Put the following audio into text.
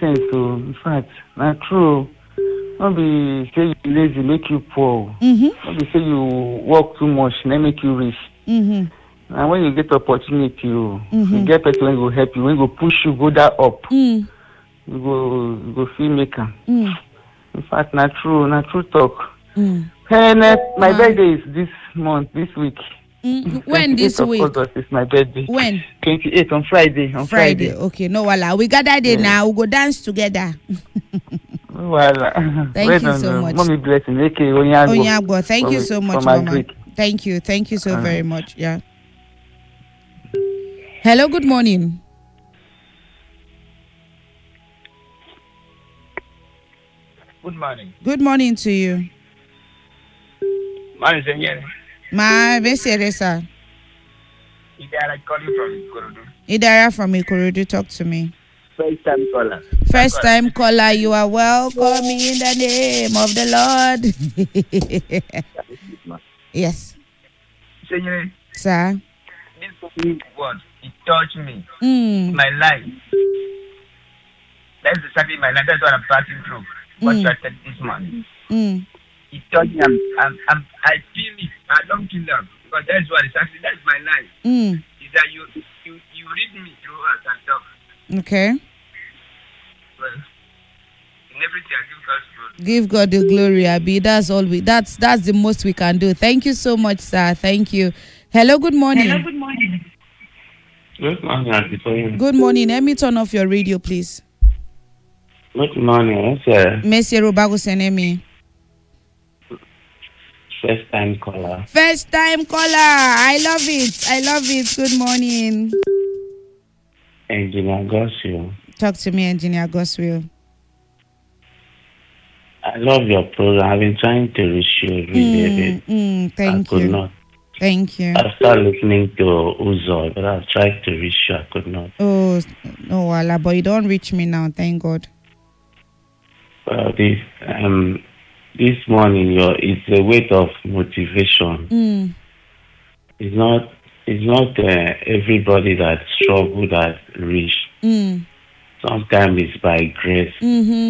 sense. So, in fact, not true. Not be say you lazy, make you poor. Not be say you work too much, then make you rich. And when you get opportunity, you get person when go help you, when go push you, go that up. You go feel make am. In fact, not true talk. Hey, my birthday is this month, this week. When this 28th of week? August is my birthday. When? 28th on Friday. Friday. Okay, no wala. We gather there now. We go dance together. Well, Thank you so much. Mommy blessing. Okay, Onyago. Onyagbo, thank you so much, from Mama. Agric. Thank you so very much. Yeah. Hello, good morning. Good morning. Good morning to you. Morning, Senor. Ma, Besseresa. Idara calling from Ikorodu. Idara from Ikorodu, talk to me. First time caller. First time caller, you are welcome in the name of the Lord. Yes. Senor, Sir. this word, it touched me. My life. That's exactly my life. That's what I'm passing through. What you said this morning. It touched me. I feel it. I don't feel them. Because that's what it's actually, that's my life. Is that you read me through us and talk. Okay. Well, in everything I give God's glory. Give God the glory, Abi. That's all that's the most we can do. Thank you so much, sir. Thank you. Hello, good morning. Good morning, Auntie. Good morning. Let me turn off your radio, please. Good morning, sir. Messi Robago Senemi. First time caller. First time caller. I love it. Good morning. Engineer Gosio. Talk to me, Engineer Goswill. I love your program. I've been trying to reach you really Thank I could you. not. Thank you. I started listening to Uzo, but I've tried to reach you. I could not. Oh, no, Wala, but you don't reach me now. Thank God. Well, this morning, it's a weight of motivation. It's not everybody that struggle that reach. Sometimes it's by grace.